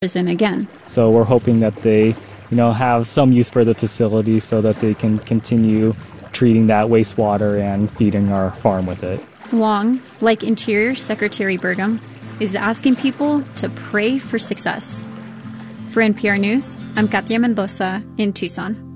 prison again. So we're hoping that they, have some use for the facility so that they can continue treating that wastewater and feeding our farm with it. Wong, like Interior Secretary Burgum, is asking people to pray for success. For NPR News, I'm Katia Mendoza in Tucson.